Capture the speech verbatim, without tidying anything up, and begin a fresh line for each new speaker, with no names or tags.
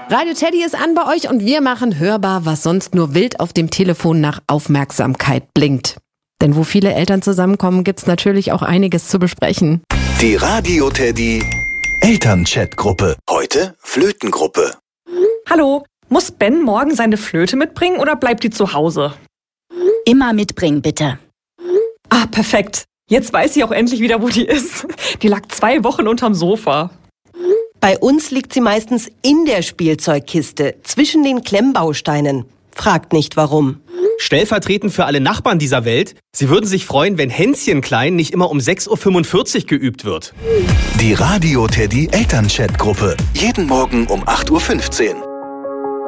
Radio Teddy ist an bei euch und wir machen hörbar, was sonst nur wild auf dem Telefon nach Aufmerksamkeit blinkt. Denn wo viele Eltern zusammenkommen, gibt's natürlich auch einiges zu besprechen.
Die Radio Teddy Elternchat-Gruppe. Heute Flötengruppe.
Hallo, muss Ben morgen seine Flöte mitbringen oder bleibt die zu Hause?
Immer mitbringen, bitte.
Ah, perfekt. Jetzt weiß ich auch endlich wieder, wo die ist. Die lag zwei Wochen unterm Sofa.
Bei uns liegt sie meistens in der Spielzeugkiste, zwischen den Klemmbausteinen. Fragt nicht, warum.
Stellvertretend für alle Nachbarn dieser Welt, sie würden sich freuen, wenn Hänschen klein nicht immer um sechs Uhr fünfundvierzig geübt wird.
Die Radio Teddy Elternchat-Gruppe. Jeden Morgen um acht Uhr fünfzehn.